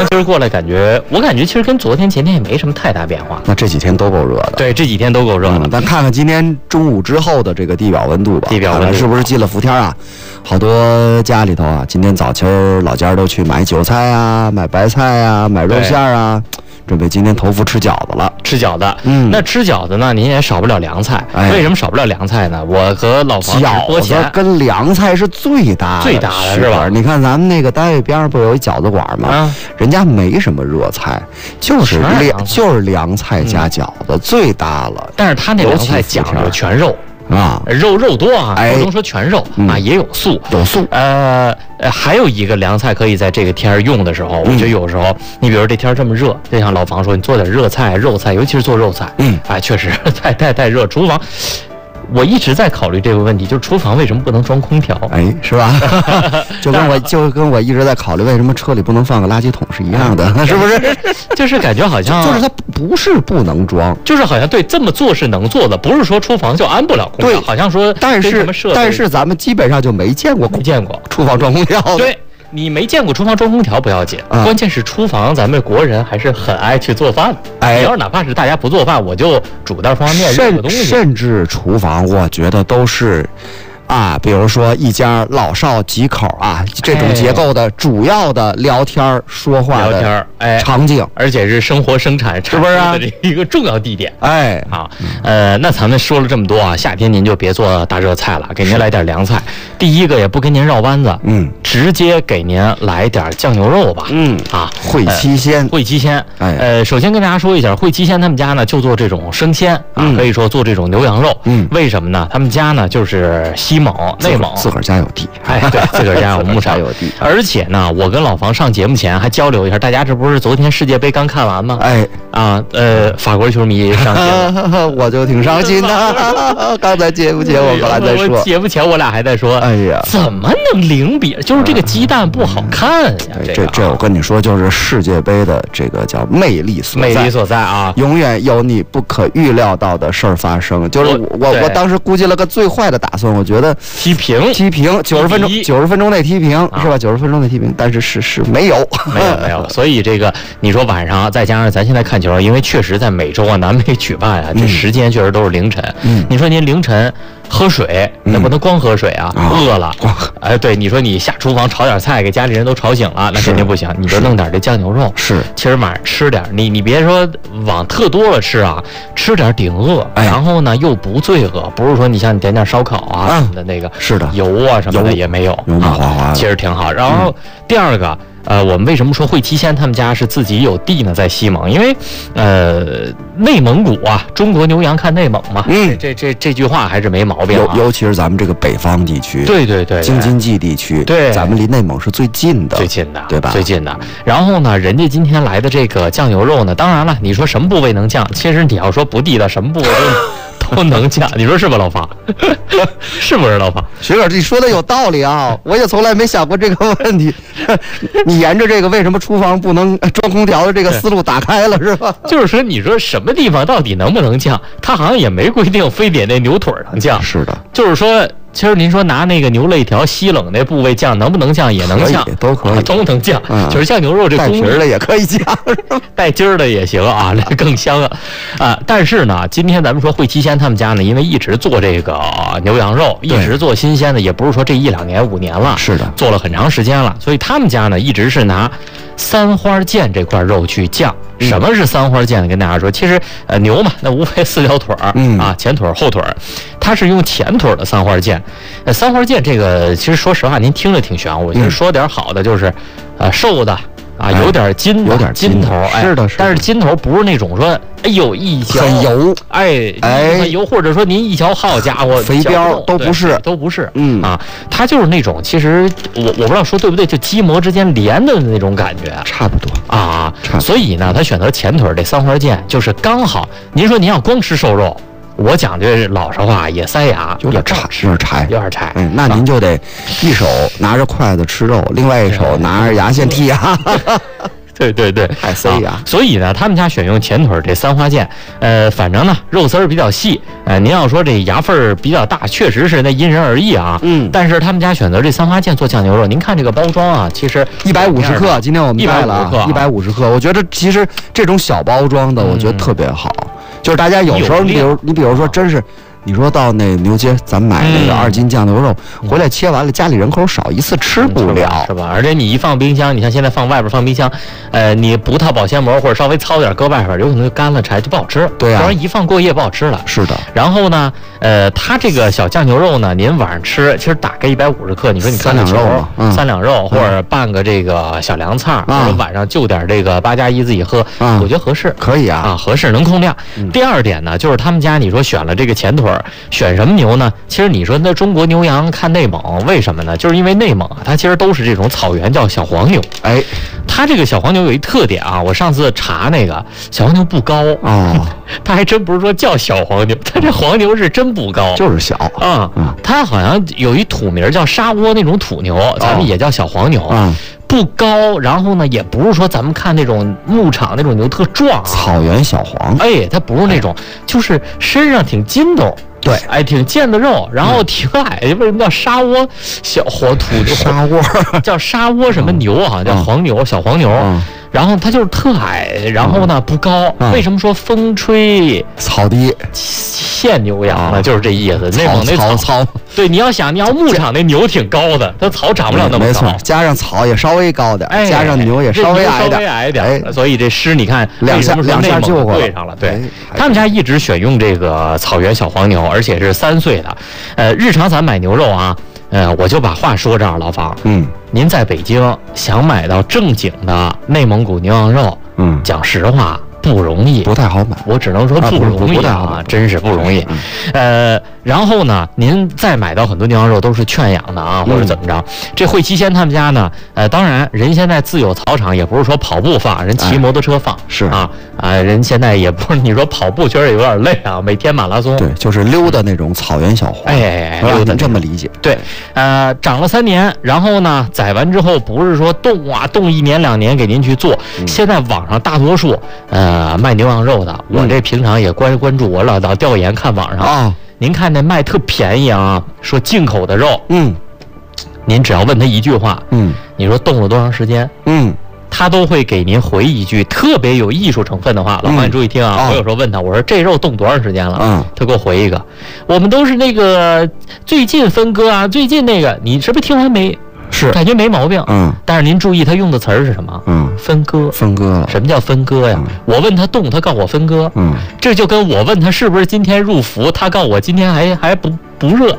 方今儿过来我感觉其实跟昨天前天也没什么太大变化。 那这几天都够热的。 对，这几天都够热的。 咱看看今天中午之后的这个地表温度吧。地表温度是不是进了伏天啊？好多家里头啊，今天早秋老家都去买韭菜啊，买白菜啊，买肉馅啊。准备今天头伏吃饺子了， 吃饺子。那吃饺子呢，您也少不了凉菜。为什么少不了凉菜呢？我和老房饺子跟凉菜是最大的是吧？ 你看咱们那个单位边上不是有一饺子馆吗？人家没什么热菜，就是凉菜加饺子最大了。 但是他那凉菜讲究全肉。肉多啊，不能说全肉啊，也有素，还有一个凉菜可以在这个天儿用的时候，我觉得有时候，你比如这天这么热，就像老房说，你做点热菜、肉菜，尤其是做肉菜，确实太热，厨房。我一直在考虑这个问题，就是厨房为什么不能装空调？ 是吧？就跟我一直在考虑为什么车里不能放个垃圾桶是一样的，是不是？ 就是感觉好像就是它不是不能装， 就是好像对这么做是能做的，不是说厨房就安不了空调，好像说但是咱们基本上就没见过厨房装空调的。 对。你没见过厨房装空调不要紧，关键是厨房咱们国人还是很爱去做饭的。你要是哪怕是大家不做饭，我就煮点方便面热个东西。 甚至厨房，我觉得都是。比如说一家老少几口啊，这种结构的主要的聊天说话的场景， 而且是生活生产是不是啊？一个重要地点。那咱们说了这么多啊，夏天您就别做大热菜了，给您来点凉菜。第一个也不跟您绕弯子，直接给您来点酱牛肉吧。 惠七鲜。 首先跟大家说一下，惠七鲜他们家呢就做这种生鲜可以说做这种牛羊肉。为什么呢？他们家呢就是内蒙自个儿家有地， 对，自个儿家有牧场有地。 而且呢，我跟老房上节目前还交流一下，大家这不是昨天世界杯刚看完吗？法国球迷伤心了， 我就挺伤心的。刚才节目前我们还在说， 节目前我俩还在说，怎么能0比？就是这个鸡蛋不好看呀。 这我跟你说，就是世界杯的这个叫魅力所在啊， 永远有你不可预料到的事儿发生。就是我当时估计了个最坏的打算，我觉得踢平 90分钟内踢平是吧？90分钟内踢平，但是是没有。 所以这个你说晚上再加上咱现在看球，因为确实在美洲啊、南美举办啊，这时间确实都是凌晨。你说您凌晨喝水，那不能光喝水啊，饿了。对，你说你下厨房炒点菜，给家里人都吵醒了，那肯定不行。你就弄点这酱牛肉，其实晚上吃点，你别说往特多了吃啊，吃点顶饿，然后呢又不罪恶，不是说你像你点点烧烤啊什么的那个油啊什么的也没有， 油麻花花的， 其实挺好。然后第二个。我们为什么说惠七鲜他们家是自己有地呢？在西蒙，因为内蒙古啊，中国牛羊看内蒙嘛，这句话还是没毛病。 尤其是咱们这个北方地区， 对， 京津冀地区，咱们离内蒙是最近的，对吧？最近的。然后呢，人家今天来的这个酱牛肉呢，当然了，你说什么部位能酱？其实你要说不地道，什么部位都能酱，你说是吧，老房？是不是老房？ 学哥，你说的有道理啊！我也从来没想过这个问题。你沿着这个为什么厨房不能装空调的这个思路打开了是吧？ 就是说，你说什么地方到底能不能酱？它好像也没规定非得那牛腿上酱。 是的， 就是说。其实您说拿那个牛肋条吸冷那部位酱能不能酱？也能酱， 都可以， 都能酱。就是酱牛肉这带皮儿的也可以酱， 带筋儿的也行啊，那更香啊。但是呢，今天咱们说惠七鲜他们家呢，因为一直做这个牛羊肉，一直做新鲜的，也不是说这1-2年、5年了， 是的， 做了很长时间了，所以他们家呢一直是拿三花腱这块肉去酱。什么是三花腱呢？跟大家说，其实牛嘛，那无非4条腿儿前腿后腿儿，它是用前腿的三花腱。三花腱这个其实说实话，您听着挺玄乎。其实说点好的就是，瘦的啊，有点筋头， 是的， 但是筋头不是那种说，哎呦一嚼很油， 很油，或者说您一嚼好家伙肥膘都不是， 它就是那种其实我不知道说对不对，就筋膜之间连的那种感觉， 差不多啊，所以呢，他选择前腿这三花腱就是刚好。您说您要光吃瘦肉。我讲句老实话，也塞牙， 有点柴。那您就得一手拿着筷子吃肉，另外一手拿着牙线剔牙。 对， 太塞呀。 所以呢，他们家选用前腿这三花腱，反正呢肉丝儿比较细，您要说这牙缝儿比较大，确实是那因人而异啊。但是他们家选择这三花腱做酱牛肉，您看这个包装啊，其实 150克，今天我们带了150克，我觉得其实这种小包装的，我觉得特别好，就是大家有时候你比如说真是。你说到那牛街，咱买那个2斤酱牛肉，回来切完了，家里人口少，一次吃不了， 是吧？而且你一放冰箱，你像现在放外边放冰箱，你不套保鲜膜或者稍微糙点搁外边，有可能就干了柴，就不好吃。 对啊， 不然一放过夜不好吃了。 是的。 然后呢，它这个小酱牛肉呢，您晚上吃，其实打个150克，你说你 3两肉 ，3两肉或者拌个这个小凉菜，或者晚上就点这个8+1自己喝，我觉得合适， 可以啊， 合适能控量。第二点呢，就是他们家你说选了这个前腿，选什么牛呢？其实你说那中国牛羊看内蒙，为什么呢？就是因为内蒙啊，它其实都是这种草原叫小黄牛。它这个小黄牛有一特点啊，我上次查那个小黄牛不高它还真不是说叫小黄牛，它这黄牛是真不高， 就是小啊。它好像有一土名叫沙窝那种土牛，咱们也叫小黄牛。不高，然后呢，也不是说咱们看那种牧场那种牛特壮， 草原小黄， 它不是那种，就是身上挺筋斗， 对， 挺健的肉，然后挺矮。为什么叫沙窝小黄土牛？ 沙窝叫沙窝什么牛啊？叫黄牛，小黄牛。然后它就是特矮，然后呢不高。为什么说风吹草低见牛羊呢？就是这意思。内蒙那草， 对，你要想，你要牧场那牛挺高的，它草长不了那么高。 没错，加上草也稍微高点，加上牛也稍微矮点。所以这诗你看两下就对上了。对，他们家一直选用这个草原小黄牛，而且是3岁的。日常咱买牛肉啊。我就把话说这儿，老房。您在北京想买到正经的内蒙古牛羊肉，讲实话不容易， 不太好买。 我只能说不容易啊，真是不容易。然后呢，您再买到很多牛羊肉都是圈养的啊，或者怎么着。这惠七仙他们家呢，当然人现在自有草场，也不是说跑步放，人骑摩托车放。 是人现在也不是你说跑步，确实有点累啊，每天马拉松。 对，就是溜达那种草原小黄。 溜达这么理解。 对，长了3年，然后呢，宰完之后不是说冻1年2年给您去做。现在网上大多数卖牛羊肉的，我这平常也关注，我老调研看网上您看那卖特便宜啊，说进口的肉，您只要问他一句话，你说冻了多长时间，他都会给您回一句特别有艺术成分的话。老方，你注意听啊！我有时候问他，我说这肉冻多长时间了？他给我回一个，我们都是那个最近分割啊，最近那个，你是不是听完没？ 是， 感觉没毛病。但是您注意他用的词儿是什么？分割。分割。什么叫分割呀？我问他冻，他告诉我分割。这就跟我问他是不是今天入伏，他告诉我今天还不热。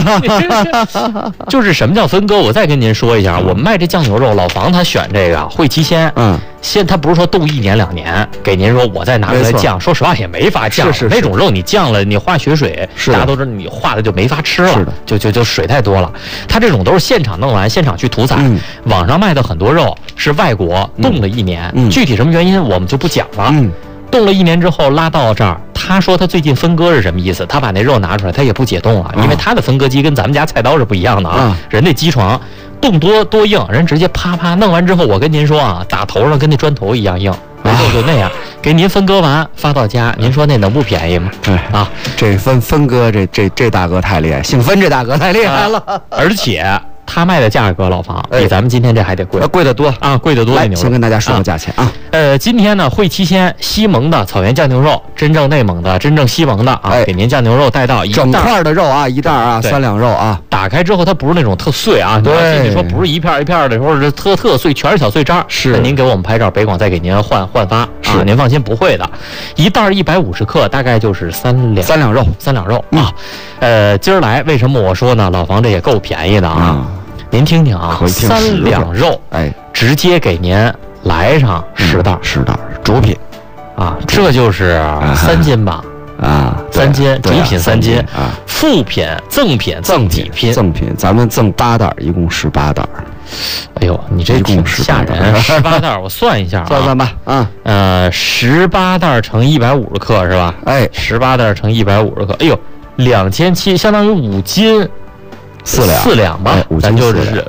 就是什么叫分割？我再跟您说一下，我们卖这酱牛肉，老房他选这个惠七仙。他不是说冻1年2年，给您说我再拿出来酱，说实话也没法酱。那种肉你酱了，你化血水，大家都知道你化的就没法吃了，就水太多了。他这种都是现场弄完，现场去屠宰。网上卖的很多肉是外国冻了1年，具体什么原因我们就不讲了。冻了1年之后拉到这儿，他说他最近分割是什么意思？他把那肉拿出来，他也不解冻了，因为他的分割机跟咱们家菜刀是不一样的啊。人那机床冻多硬，人直接啪啪弄完之后，我跟您说啊，打头上跟那砖头一样硬，没错，就那样给您分割完发到家，您说那能不便宜吗？ 这分割这大哥太厉害，姓分这大哥太厉害了， 而且。他卖的价格，老房比咱们今天这还得贵， 贵得多啊，贵得多。 来，先跟大家说个价钱啊。 今天呢，惠七仙西蒙的草原酱牛肉，真正内蒙的，真正西蒙的啊，给您酱牛肉带到整块的肉啊，一袋啊，3两肉啊。 打开之后，它不是那种特碎啊，你说不是一片一片的，或者是特碎，全是小碎渣。 是， 您给我们拍照，北广再给您换发啊，您放心，不会的。一袋150克，大概就是3两肉啊。今儿来为什么我说呢？老房这也够便宜的啊。您听听啊，3两肉，直接给您来上10袋， 主品啊，这就是3斤吧？ 3斤，主品3斤啊，副品、赠品、赠几品？ 赠品，咱们赠8袋，一共18袋。 哎呦，你这挺吓人，18袋，我算一下啊， 算吧啊 ，18袋乘150克是吧？18袋乘150克，哎呦，2700，相当于5斤。4两吧，咱就是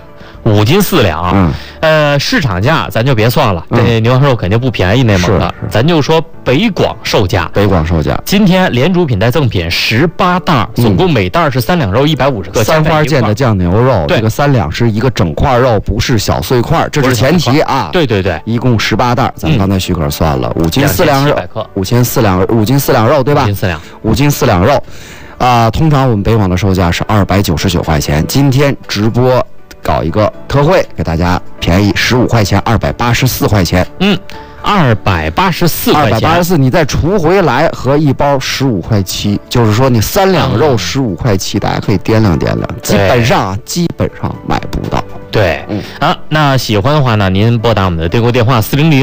5斤4两。市场价咱就别算了，这牛羊肉肯定不便宜，内蒙的，咱就说北广售价。今天连主品带赠品18袋，总共每袋是3两肉150克。 3花腱的酱牛肉，这个3两是一个整块肉，不是小碎块，这是前提啊。 对， 一共18袋，咱刚才许可算了，5斤4两肉，5斤4两肉，对吧？5斤4两肉，通常我们北广的售价是299块钱，今天直播搞一个特惠，给大家便宜15块钱，284块钱。 284块钱 ，284，你再除回来合一包15块7，就是说你3两肉15块7，大家可以掂量掂量，基本上买不到。 对，那喜欢的话呢，您拨打我们的订购电话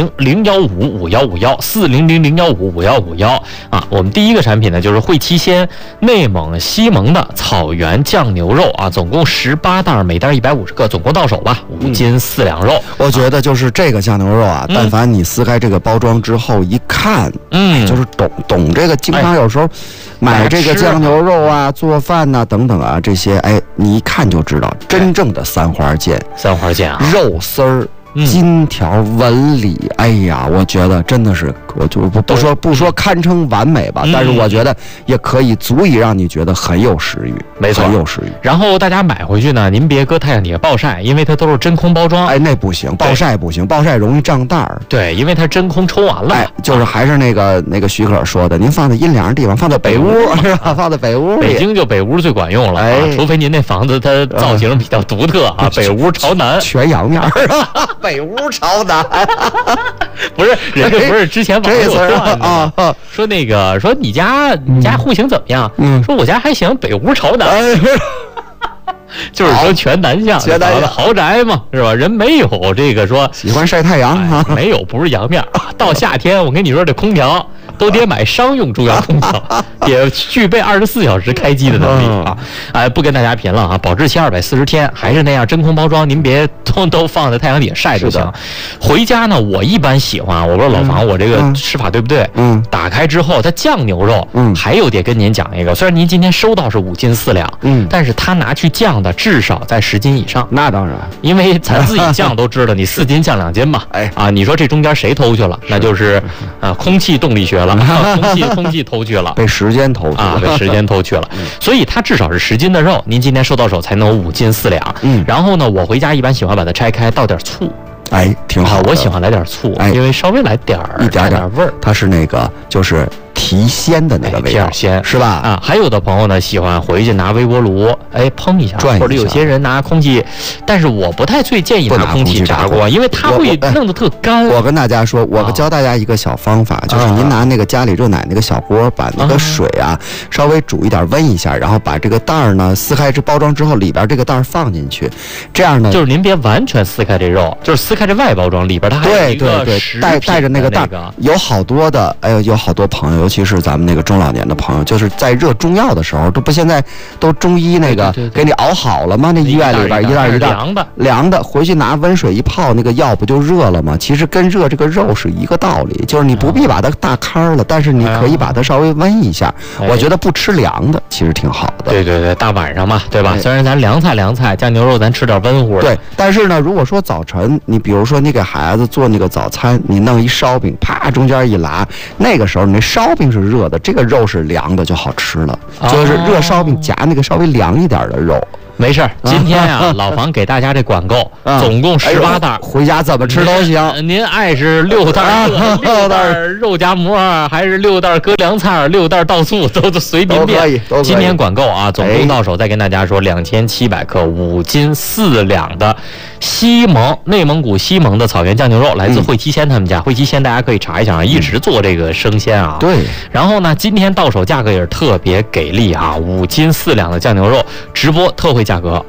400-015-5151，400-015-5151啊。我们第一个产品呢，就是汇七鲜内蒙西蒙的草原酱牛肉啊，总共18袋，每袋150克，总共到手吧5斤4两肉。 我觉得就是这个酱牛肉啊，但凡你撕开这个包装之后一看，就是懂这个，经常有时候买这个酱牛肉啊，做饭呐等等啊这些，你一看就知道真正的3花腱啊，肉丝儿。金条纹理，哎呀，我觉得真的是，我就不说堪称完美吧，但是我觉得也可以足以让你觉得很有食欲， 没错， 很有食欲。 然后大家买回去呢，您别搁太阳底下暴晒，因为它都是真空包装。 那不行，暴晒不行，暴晒容易胀袋儿。 对，因为它真空抽完了。 就是还是那个许可说的，您放在阴凉的地方，放在北屋是吧？放在北屋里。 北京就北屋最管用了，除非您那房子它造型比较独特啊，北屋朝南， 全阳面北屋朝南， 不是人家不是之前网上有段子啊，说那个说你家户型怎么样？说我家还行，北屋朝南。就是说全南向，豪宅嘛，是吧？人没有这个说喜欢晒太阳啊， 没有，不是阳面。到夏天，我跟你说，这空调都得买商用中央空调，也具备24小时开机的能力啊！不跟大家贫了啊，保质期240天，还是那样真空包装，您别都放在太阳底下晒就行。回家呢，我一般喜欢，我不知道老房我这个吃法对不对？打开之后，它酱牛肉，还有得跟您讲一个，虽然您今天收到是5斤4两，但是他拿去酱的至少在10斤以上。 那当然， 因为咱自己酱都知道，你4斤酱2斤嘛，你说这中间谁偷去了？那就是空气动力学了，空气偷去了， 被时间偷去了， 被时间偷去了。所以它至少是10斤的肉，您今天收到手才能有5斤4两。然后呢，我回家一般喜欢把它拆开，倒点醋。 挺好的。 我喜欢来点醋，因为稍微来点一点味儿，它是那个就是提鲜的那个味道， 鲜是吧？ 还有的朋友呢喜欢回去拿微波炉，烹一下，或者有些人拿空气，但是我不太最建议拿空气炸锅，因为它会弄得特干。 我跟大家说，我教大家一个小方法，就是您拿那个家里热奶那个小锅，把那个水稍微煮一点，温一下，然后把这个袋儿呢撕开这包装之后，里边这个袋儿放进去，这样呢， 就是您别完全撕开这肉，就是撕开这外包装，里边它还有一个带着那个袋儿，有好多的，有好多朋友，尤其是咱们那个中老年的朋友，就是在热中药的时候，现在都中医那个给你熬好了吗？那医院里边一袋一袋凉的，回去拿温水一泡，那个药不就热了吗？其实跟热这个肉是一个道理，就是你不必把它大开了，但是你可以把它稍微温一下。我觉得不吃凉的其实挺好的。 对，大晚上嘛，对吧？虽然咱凉菜酱牛肉咱吃点温乎的。 对，但是呢，如果说早晨你比如说你给孩子做那个早餐，你弄一烧饼，啪中间一拉，那个时候你那烧饼是热的，这个肉是凉的就好吃了，就是热烧饼夹那个稍微凉一点的肉。 没事，今天老房给大家这管够，总共18袋， 回家怎么吃都行。 您爱是6袋6袋肉夹馍，还是6袋搁凉菜，6袋倒醋，都随您便。今天管够啊，总共到手再跟大家说2700克5斤4两的内蒙古西蒙的草原酱牛肉，来自汇七鲜他们家。汇七鲜大家可以查一下，一直做这个生鲜啊。 对。 然后呢，今天到手价格也是特别给力啊，5斤4两的酱牛肉，直播特惠价格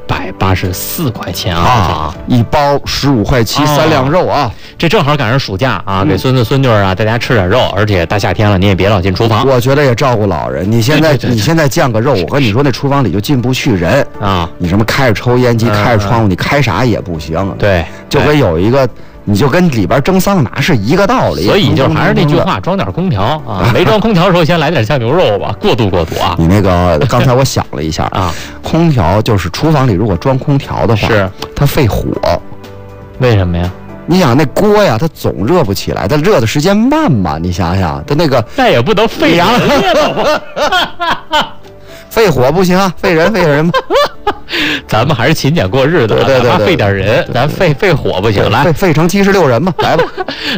284块钱一包15块7，3两肉啊， 这正好赶上暑假啊，给孙子孙女大家吃点肉，而且大夏天了，你也别老进厨房。 我觉得也照顾老人。你现在酱个肉，我跟你说，那厨房里就进不去人啊。你什么开着抽烟机，开着窗户，你开啥也不行。 对， 就跟有一个你就跟里边蒸桑拿是一个道理。 所以就还是那句话，装点空调啊，没装空调的时候先来点酱牛肉吧，过渡啊。 你那个刚才我想了一下啊，空调就是厨房里如果装空调的话， 是它费火， 为什么呀？ 你想那锅呀，它总热不起来，它热的时间慢嘛。你想想，它那个那也不能费人， 费火不行啊，费人嘛。 咱们还是勤俭过日子， 对， 费点人，咱费火不行，来费成76人吧，来吧。